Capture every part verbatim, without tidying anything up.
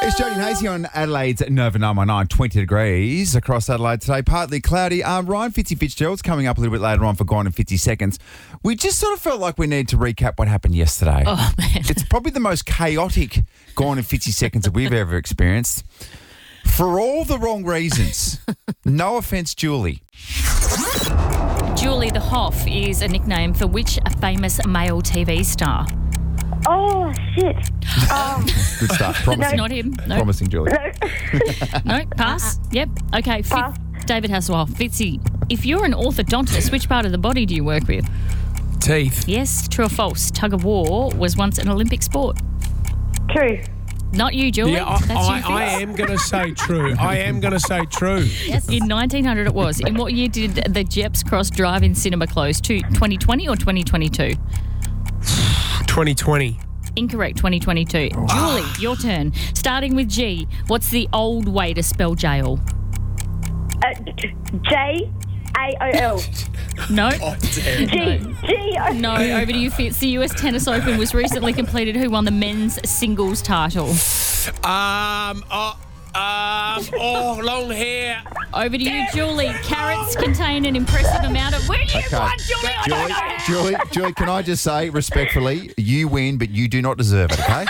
It's Jody and Hazy on Adelaide's Nova nine one nine, twenty degrees across Adelaide today. Partly cloudy. Um, Ryan Fitzy Fitzgerald's coming up a little bit later on for Gone in fifty seconds. We just sort of felt like we need to recap what happened yesterday. Oh, man. It's probably the most chaotic Gone in fifty seconds that we've ever experienced. For all the wrong reasons. No offence, Julie. Julie the Hoff is a nickname for which a famous male T V star? Oh, shit. Um, Good start. Promising. It's not him. No. Promising, Julie. No, pass. Yep. Okay. Fi- Pass. David Hasselhoff. Fitzy, if you're an orthodontist, which part of the body do you work with? Teeth. Yes, true or false? Tug of war was once an Olympic sport. True. Not you, Julie. Yeah, I, That's I, you, I Fitz. am going to say true. I am going to say true. Yes. In nineteen hundred it was. In what year did the Jeps Cross Drive-In cinema close? To twenty twenty or twenty twenty-two? twenty twenty. Incorrect, twenty twenty-two. Julie, your turn. Starting with G, what's the old way to spell jail? Uh, J A O L. No. G. G. O. No, over to you, Fitz. The U S Tennis Open was recently completed. Who won the men's singles title? Um, oh, um, oh, long hair. Over to you, Julie. Carrots contain an impressive amount of... Where do you Okay. want, Julie? I don't Julie, know. Julie, Julie, can I just say respectfully, you win, but you do not deserve it, okay?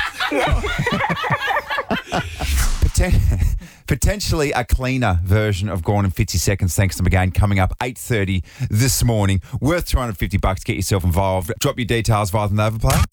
Poten- potentially a cleaner version of Gone in fifty seconds, thanks to McGain, coming up eight thirty this morning. Worth two hundred fifty bucks. Get yourself involved. Drop your details via the Nova Player.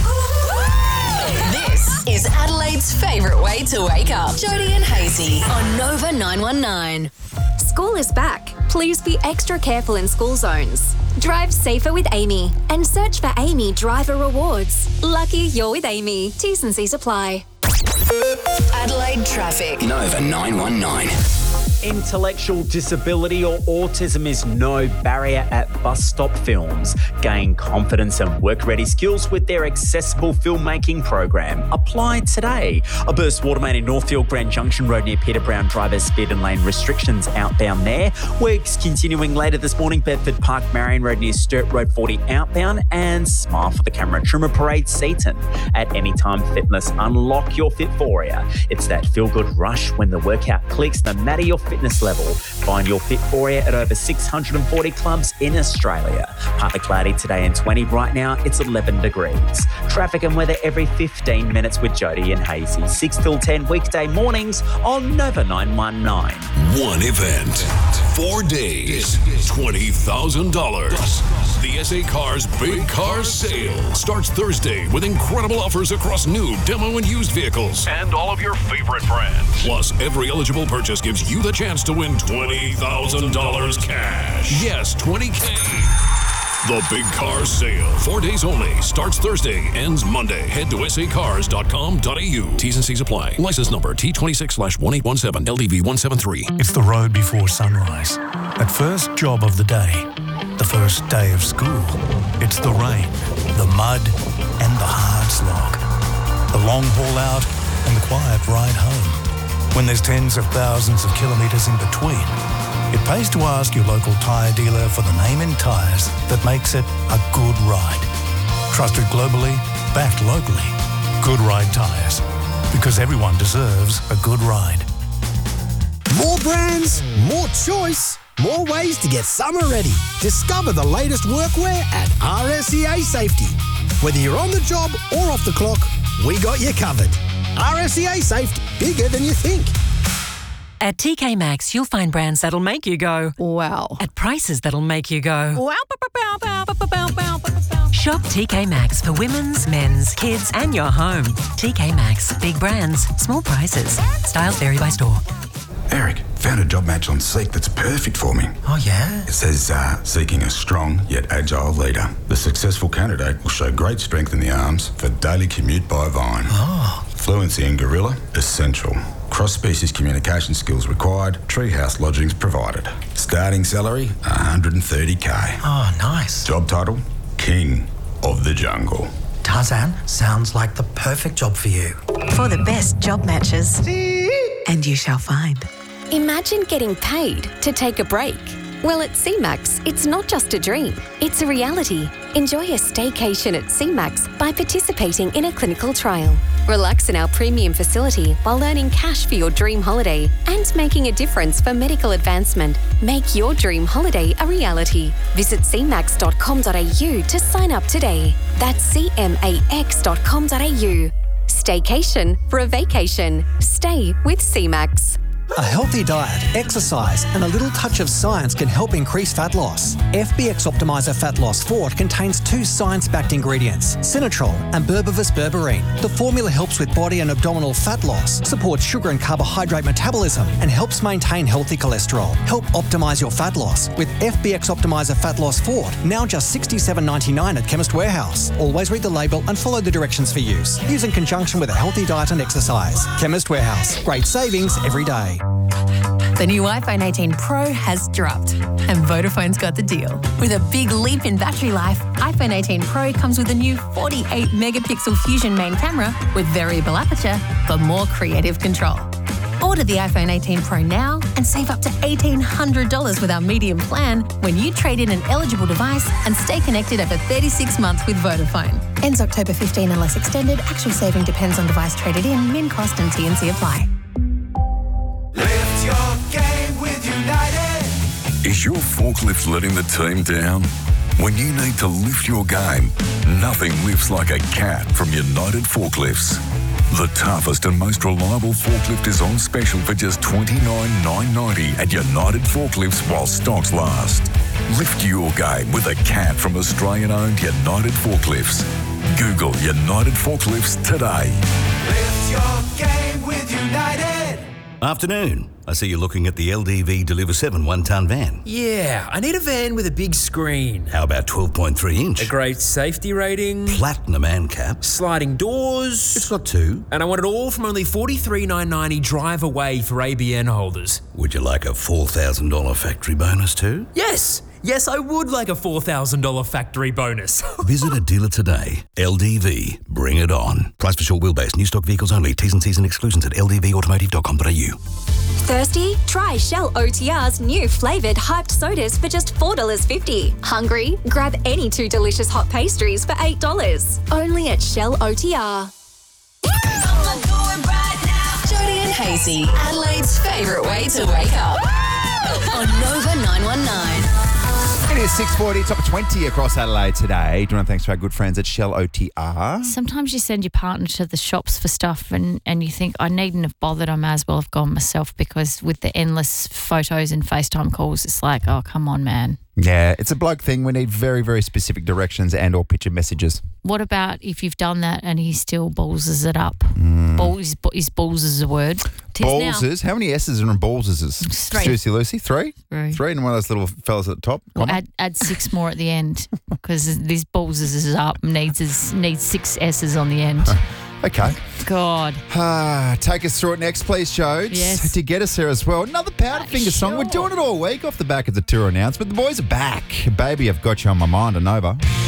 This is Adelaide's favourite way to wake up. Jody and Hazy on Nova nine one nine. School is back. Please be extra careful in school zones. Drive safer with Amy and search for Amy Driver Rewards. Lucky you're with Amy. T's and C's apply. Adelaide traffic. Nova nine one nine. Intellectual disability or autism is no barrier at Bus Stop Films. Gain confidence and work-ready skills with their accessible filmmaking program. Apply today. A burst water main in Northfield Grand Junction Road near Peter Brown Driver speed and lane restrictions outbound there. Works continuing later this morning, Bedford Park Marion Road near Sturt Road forty outbound, and Smile for the Camera Trimmer Parade Seaton. At Anytime Fitness, unlock your Fitforia. It's that feel-good rush when the workout clicks, no matter your fitness level. Find your Fitforia at over six hundred forty clubs in Australia. Partly cloudy today and twenty right now. It's eleven degrees. Traffic and weather every fifteen minutes with Jody and Hazy. six till ten weekday mornings on Nova nine one nine. One event, four days, twenty thousand dollars. The S A Cars Big Car Sale starts Thursday with incredible offers across new, demo, and used vehicles. And all of your favorite brands. Plus, every eligible purchase gives you the chance to win twenty thousand dollars cash. Yes, twenty K. The Big Car Sale. Four days only. Starts Thursday. Ends Monday. Head to s a cars dot com dot a u. T's and C's apply. License number T twenty-six slash one eight one seven L D V one seven three. It's the road before sunrise. That first job of the day. The first day of school. It's the rain, the mud, and the hard slog. The long haul out and the quiet ride home. When there's tens of thousands of kilometres in between, it pays to ask your local tyre dealer for the name in tyres that makes it a good ride. Trusted globally, backed locally. Good Ride Tyres. Because everyone deserves a good ride. More brands, more choice, more ways to get summer ready. Discover the latest workwear at R S E A Safety. Whether you're on the job or off the clock, we got you covered. R S E A Safety, bigger than you think. At T K Maxx, you'll find brands that'll make you go, wow, at prices that'll make you go, wow. Shop T K Maxx for women's, men's, kids, and your home. T K Maxx, big brands, small prices. Styles vary by store. Eric, found a job match on Seek that's perfect for me. Oh, yeah? It says, uh, seeking a strong yet agile leader. The successful candidate will show great strength in the arms for daily commute by Vine. Oh. Fluency in Gorilla, essential. Cross-species communication skills required. Treehouse lodgings provided. Starting salary, one hundred thirty K. Oh, nice. Job title, King of the Jungle. Tarzan, sounds like the perfect job for you. For the best job matches. And you shall find. Imagine getting paid to take a break. Well, at C MAX, it's not just a dream, it's a reality. Enjoy a staycation at C MAX by participating in a clinical trial. Relax in our premium facility while earning cash for your dream holiday and making a difference for medical advancement. Make your dream holiday a reality. Visit c max dot com dot a u to sign up today. That's c max dot com dot a u. Staycation for a vacation. Stay with C MAX. A healthy diet, exercise, and a little touch of science can help increase fat loss. F B X Optimizer Fat Loss Fort contains two science-backed ingredients, Sinatrol and Berberis berberine. The formula helps with body and abdominal fat loss, supports sugar and carbohydrate metabolism, and helps maintain healthy cholesterol. Help optimise your fat loss with F B X Optimizer Fat Loss Fort, now just sixty-seven dollars ninety-nine at Chemist Warehouse. Always read the label and follow the directions for use. Use in conjunction with a healthy diet and exercise. Chemist Warehouse. Great savings every day. The new iPhone eighteen Pro has dropped, and Vodafone's got the deal. With a big leap in battery life, iPhone eighteen Pro comes with a new forty-eight megapixel Fusion main camera with variable aperture for more creative control. Order the iPhone eighteen Pro now and save up to eighteen hundred dollars with our medium plan when you trade in an eligible device and stay connected over thirty-six months with Vodafone. Ends October fifteenth unless extended. Actual saving depends on device traded in. Min cost and T and C apply. Lift your game with United. Is your forklift letting the team down? When you need to lift your game, nothing lifts like a cat from United Forklifts. The toughest and most reliable forklift is on special for just twenty-nine thousand nine hundred ninety dollars at United Forklifts while stocks last. Lift your game with a cat from Australian-owned United Forklifts. Google United Forklifts today. Lift your game with United. Afternoon. I see you're looking at the L D V Deliver seven one-tonne van. Yeah, I need a van with a big screen. How about twelve point three inch? A great safety rating. Platinum ANCAP. Sliding doors. It's got two. And I want it all from only forty-three thousand nine hundred ninety drive away for A B N holders. Would you like a four thousand dollars factory bonus too? Yes! Yes, I would like a four thousand dollars factory bonus. Visit a dealer today. L D V. Bring it on. Price for short wheelbase. New stock vehicles only. T's and C's and exclusions at l d v automotive dot com dot a u. Thirsty? Try Shell O T R's new flavoured hyped sodas for just four dollars fifty. Hungry? Grab any two delicious hot pastries for eight dollars. Only at Shell O T R. Jody and Hazy, Adelaide's favourite way to wake up. On Nova nine one nine. It is six forty, top twenty across Adelaide today. Do you want to thanks to our good friends at Shell O T R? Sometimes you send your partner to the shops for stuff and, and you think, I needn't have bothered, I may as well have gone myself, because with the endless photos and FaceTime calls, it's like, oh, come on, man. Yeah, it's a bloke thing. We need very, very specific directions and or picture messages. What about if you've done that and he still ballses it up? Mm. Balls, is balls is a word. Tis now. Ballses? How many S's are in ballses? Three. Seriously, Lucy? Three? Three. Three, and one of those little fellas at the top? Or add, add six more at the end, because this ballses is up, needs, needs six S's on the end. Okay. God. Ah, take us through it next, please, Jodes. Yes. To get us there as well. Another Powderfinger song. We're doing it all week off the back of the tour announcement. The boys are back. Baby, I've got you on my mind, I Nova.